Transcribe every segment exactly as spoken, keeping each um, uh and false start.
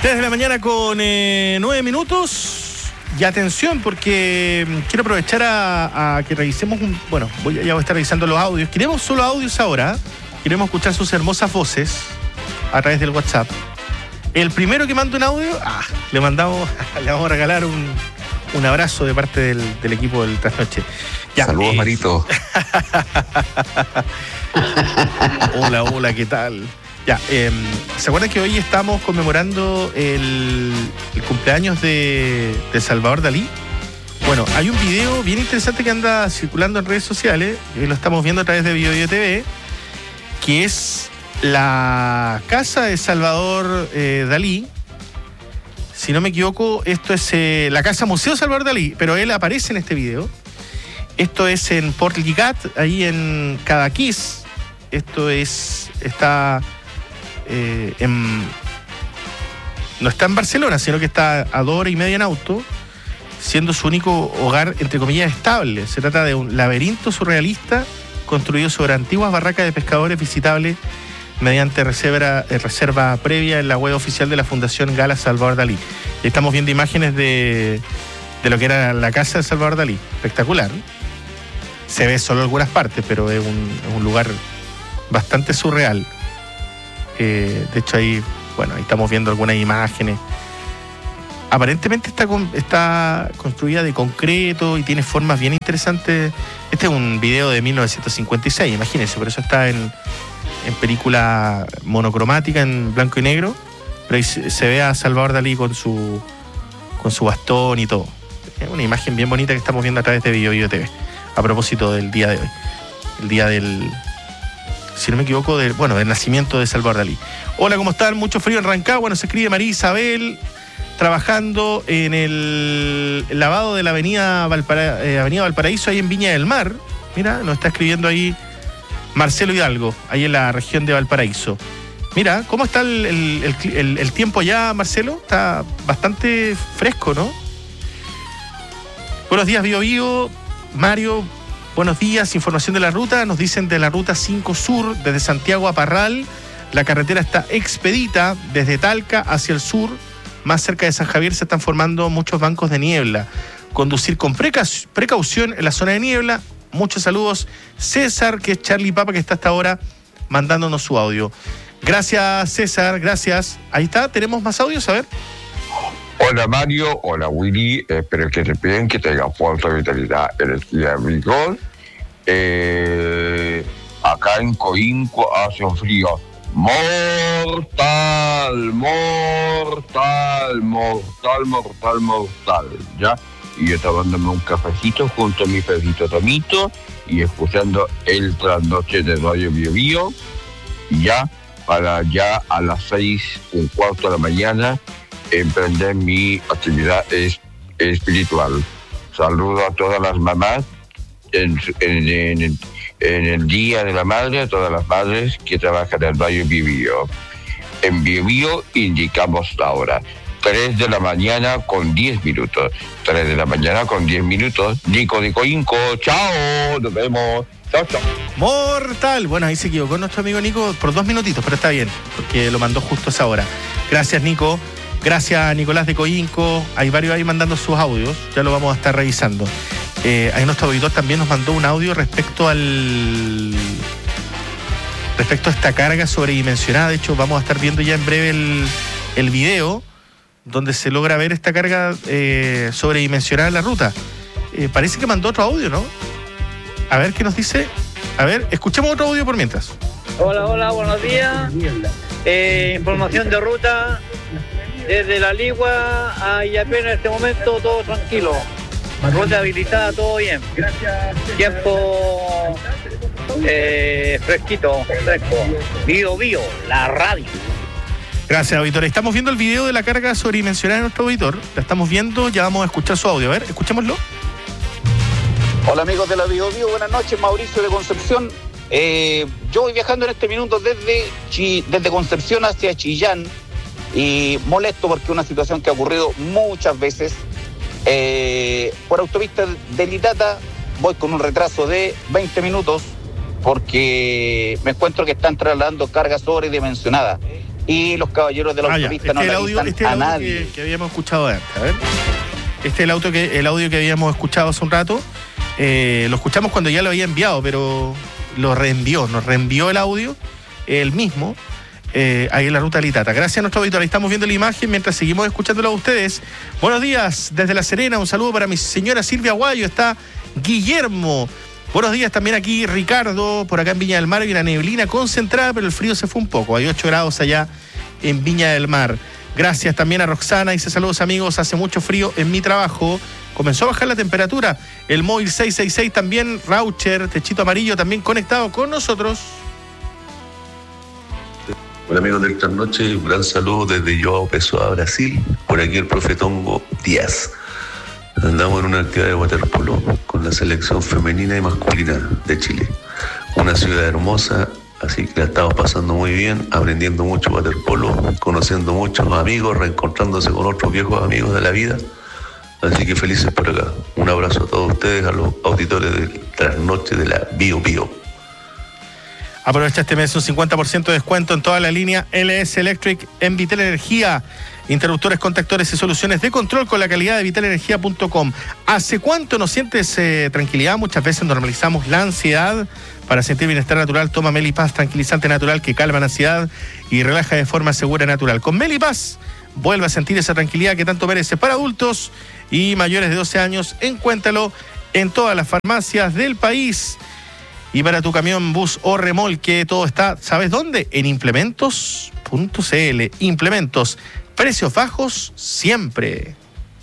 tres de la mañana con eh, nueve minutos. Y atención, porque quiero aprovechar a, a que revisemos un... Bueno, voy, ya voy a estar revisando los audios. Queremos solo audios ahora. Queremos escuchar sus hermosas voces a través del WhatsApp. El primero que manda un audio, ah, le mandamos, le vamos a regalar un, un abrazo de parte del, del equipo del Trasnoche. Ya, Saludos, eh. Marito. Hola, hola, ¿qué tal? Ya, eh, ¿se acuerdan que hoy estamos conmemorando el, el cumpleaños de, de Salvador Dalí? Bueno, hay un video bien interesante que anda circulando en redes sociales, y lo estamos viendo a través de BioBio T V, que es la casa de Salvador eh, Dalí. Si no me equivoco, esto es eh, la casa Museo Salvador Dalí, pero él aparece en este video. Esto es en Port Lligat, ahí en Cadaqués. Esto es, está... Eh, en, no está en Barcelona, sino que está a dos horas y media en auto, siendo su único hogar, entre comillas, estable. Se trata de un laberinto surrealista construido sobre antiguas barracas de pescadores visitables mediante reserva, eh, reserva previa en la web oficial de la Fundación Gala Salvador Dalí. Y estamos viendo imágenes de, de lo que era la casa de Salvador Dalí. Espectacular. Se ve solo algunas partes, pero es un, es un lugar bastante surreal. Eh, de hecho ahí, bueno, ahí estamos viendo algunas imágenes. Aparentemente está, con, está construida de concreto y tiene formas bien interesantes. Este es un video de mil novecientos cincuenta y seis, imagínense, por eso está en, en película monocromática, en blanco y negro, pero ahí se, se ve a Salvador Dalí con su, con su bastón y todo. Es una imagen bien bonita que estamos viendo a través de BioBio T V, a propósito del día de hoy, el día del... si no me equivoco, del, bueno, del nacimiento de Salvador Dalí. Hola, ¿cómo están? Mucho frío en Rancagua. Bueno, se escribe María Isabel, trabajando en el lavado de la avenida, Valpara, eh, avenida Valparaíso, ahí en Viña del Mar. Mira, nos está escribiendo ahí Marcelo Hidalgo, ahí en la región de Valparaíso. Mira, ¿cómo está el, el, el, el tiempo allá, Marcelo? Está bastante fresco, ¿no? Buenos días, Bio Bio. Mario, buenos días, información de la ruta. Nos dicen de la ruta cinco Sur, desde Santiago a Parral. La carretera está expedita desde Talca hacia el sur. Más cerca de San Javier se están formando muchos bancos de niebla. Conducir con preca- precaución en la zona de niebla. Muchos saludos. César, que es Charlie Papa, que está hasta ahora mandándonos su audio. Gracias, César, gracias. Ahí está, tenemos más audios, a ver. Hola Mario, hola Willy, espero que te bien, que tengan fuerza, vitalidad, energía, vigor. Eh, acá en Coinco hace un frío mortal, mortal, mortal, mortal, mortal, ¿ya? Y yo estaba dándome un cafecito junto a mi perrito Tomito y escuchando el trasnoche de Radio Bio Bio, ya para ya a las seis, un cuarto de la mañana, emprender mi actividad es, espiritual. Saludo a todas las mamás en, en, en, en el Día de la Madre, a todas las madres que trabajan en Radio Bio Bio. En Bio Bio indicamos la hora, tres de la mañana con diez minutos. tres de la mañana con diez minutos. Nico de Coinco, chao, nos vemos. Chao, chao. Mortal. Bueno, ahí se equivocó nuestro amigo Nico por dos minutitos, pero está bien, porque lo mandó justo a esa hora. Gracias, Nico. Gracias, Nicolás de Coinco. Hay varios ahí mandando sus audios. Ya lo vamos a estar revisando. Eh, ahí nuestro auditor también nos mandó un audio respecto al... respecto a esta carga sobredimensionada. De hecho, vamos a estar viendo ya en breve el, el video donde se logra ver esta carga eh, sobredimensionada en la ruta. Eh, parece que mandó otro audio, ¿no? A ver qué nos dice. A ver, escuchemos otro audio por mientras. Hola, hola, buenos días. Eh, información de ruta. Desde La Ligua a Illapel en este momento todo tranquilo. Ruta habilitada, todo bien. Tiempo eh, fresquito, fresco. Bio Bio, la radio. Gracias, auditor. Estamos viendo el video de la carga sobredimensionada de nuestro auditor. La estamos viendo, ya vamos a escuchar su audio. A ver, escuchémoslo. Hola amigos de la Bio Bio, buenas noches, Mauricio de Concepción. Eh, yo voy viajando en este minuto desde, Chi, desde Concepción hacia Chillán. Y molesto porque es una situación que ha ocurrido muchas veces. Eh, por autopista de Litata voy con un retraso de veinte minutos porque me encuentro que están trasladando cargas sobredimensionadas. y los caballeros de la ah, autopista este no le el audio, avisan este a el audio nadie. que, que habíamos escuchado antes. A ver. Este es el, auto que, el audio que habíamos escuchado hace un rato. Eh, lo escuchamos cuando ya lo había enviado, pero lo reenvió, nos reenvió el audio, el mismo, eh, ahí en la ruta Litata. Gracias a nuestro auditor, ahí estamos viendo la imagen mientras seguimos escuchándolo a ustedes. Buenos días, desde La Serena, un saludo para mi señora Silvia Aguayo, está Guillermo. Buenos días también aquí Ricardo, por acá en Viña del Mar hay una neblina concentrada, pero el frío se fue un poco, hay ocho grados allá en Viña del Mar. Gracias también a Roxana, dice saludos amigos, hace mucho frío en mi trabajo. Comenzó a bajar la temperatura. El móvil seis seis seis también, Raucher, Techito Amarillo también conectado con nosotros. Hola amigos del Trasnoche, un gran saludo desde João Pessoa, Brasil. Por aquí el Profetongo Díaz. Andamos en una actividad de waterpolo con la selección femenina y masculina de Chile. Una ciudad hermosa, así que la estamos pasando muy bien, aprendiendo mucho waterpolo, conociendo muchos amigos, reencontrándose con otros viejos amigos de la vida. Así que felices por acá. Un abrazo a todos ustedes, a los auditores del Trasnoche de la Bio Bio. Aprovecha este mes un cincuenta por ciento de descuento en toda la línea L S Electric en Vitel Energía. Interruptores, contactores y soluciones de control con la calidad de vitel energía punto com. ¿Hace cuánto no sientes eh, tranquilidad? Muchas veces normalizamos la ansiedad. Para sentir bienestar natural, toma Melipaz, tranquilizante natural que calma la ansiedad y relaja de forma segura y natural. Con Melipaz, vuelve a sentir esa tranquilidad que tanto merece para adultos y mayores de doce años. Encuéntralo en todas las farmacias del país. Y para tu camión, bus o remolque, todo está, ¿sabes dónde? En implementos punto c l. Implementos, precios bajos siempre.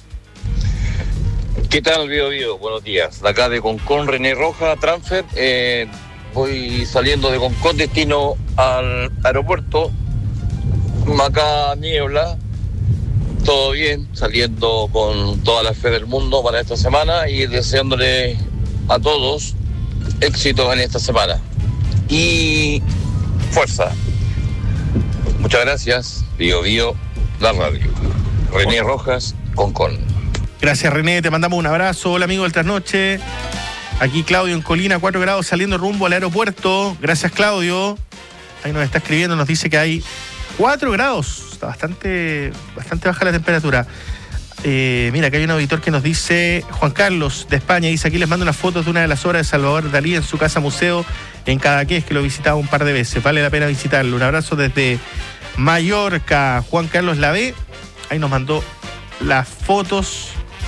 ¿Qué tal, Bio Bio? Buenos días. De acá de Concón, René Roja, Transfer. Eh, voy saliendo de Concón, destino al aeropuerto. Acá niebla. Todo bien, saliendo con toda la fe del mundo para esta semana y deseándole a todos éxito en esta semana. Y fuerza. Muchas gracias. Bio Bio, la radio. René Rojas, Concón. Gracias, René, te mandamos un abrazo. Hola, amigo del Trasnoche. Aquí Claudio en Colina, cuatro grados, saliendo rumbo al aeropuerto. Gracias, Claudio. Ahí nos está escribiendo, nos dice que hay cuatro grados. Está bastante, bastante baja la temperatura. Eh, mira, acá hay un auditor que nos dice, Juan Carlos de España, dice, aquí les mando unas fotos de una de las obras de Salvador Dalí en su casa museo en Cadaqués, que lo he visitado un par de veces. Vale la pena visitarlo. Un abrazo desde Mallorca. Juan Carlos Lavé, ahí nos mandó las fotos.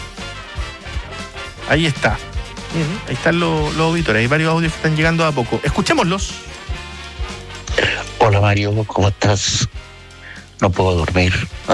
Ahí está. Bien, ahí están los, los auditores. Hay varios audios que están llegando a poco. Escuchémoslos. Hola Mario, ¿cómo estás? No puedo dormir.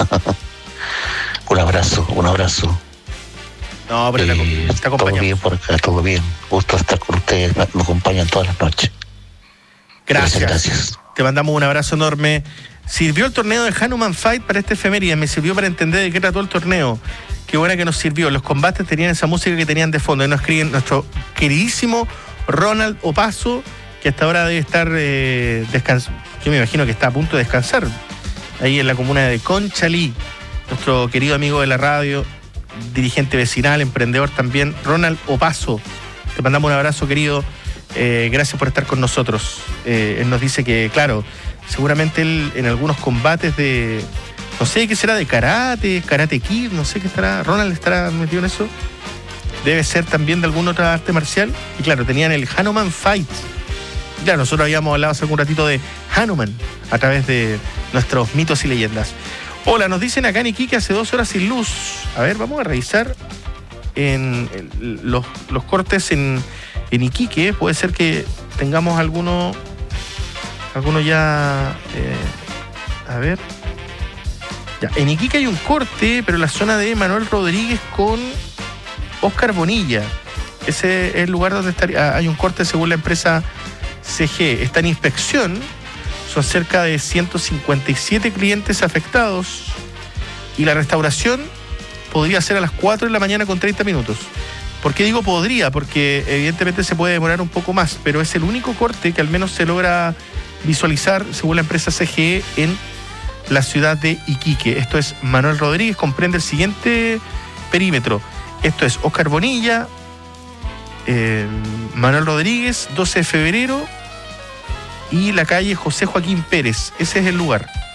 Un abrazo, un abrazo. No, pero eh, te acompañamos. Todo bien por acá, todo bien. Gusto estar con ustedes, me, me acompañan todas las noches. Gracias. Gracias. Te mandamos un abrazo enorme. Sirvió el torneo de Hanuman Fight para este efeméride. Me sirvió para entender de qué trató el torneo. Qué buena que nos sirvió. Los combates tenían esa música que tenían de fondo. Y nos escriben nuestro queridísimo Ronald Opaso, que hasta ahora debe estar eh, descansando. Yo me imagino que está a punto de descansar. Ahí en la comuna de Conchalí. Nuestro querido amigo de la radio, dirigente vecinal, emprendedor también, Ronald Opaso. Te mandamos un abrazo, querido. Eh, gracias por estar con nosotros. Eh, él nos dice que, claro, seguramente él en algunos combates de, no sé qué será, de karate, karate kid, no sé qué estará, Ronald estará metido en eso. Debe ser también de alguna otra arte marcial. Y claro, tenían el Hanuman Fight. Claro, nosotros habíamos hablado hace algún ratito de Hanuman a través de nuestros mitos y leyendas. Hola, nos dicen acá en Iquique hace dos horas sin luz. A ver, vamos a revisar en el, los, los cortes en, en Iquique. Puede ser que tengamos alguno, alguno ya... Eh, a ver. Ya, en Iquique hay un corte, pero en la zona de Manuel Rodríguez con Oscar Bonilla. Ese es el lugar donde estaría, hay un corte según la empresa C G. Está en inspección. Son cerca de ciento cincuenta y siete clientes afectados y la restauración podría ser a las cuatro de la mañana con treinta minutos. ¿Por qué digo podría? Porque evidentemente se puede demorar un poco más, pero es el único corte que al menos se logra visualizar según la empresa C G E en la ciudad de Iquique. Esto es Manuel Rodríguez, comprende el siguiente perímetro. Esto es Oscar Bonilla, eh, Manuel Rodríguez, doce de febrero, y la calle José Joaquín Pérez. Ese es el lugar.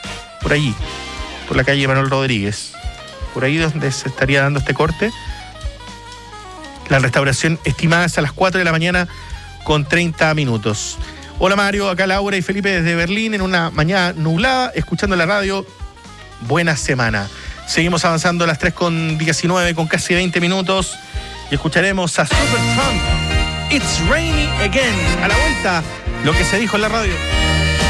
por allí, por la calle Manuel Rodríguez. Por ahí donde se estaría dando este corte. La restauración estimada es a las cuatro de la mañana con treinta minutos. Hola Mario, acá Laura y Felipe desde Berlín en una mañana nublada, escuchando la radio. Buena semana. Seguimos avanzando a las tres con diecinueve, con casi veinte minutos. Y escucharemos a Supertramp, It's Raining Again. A la vuelta, lo que se dijo en la radio.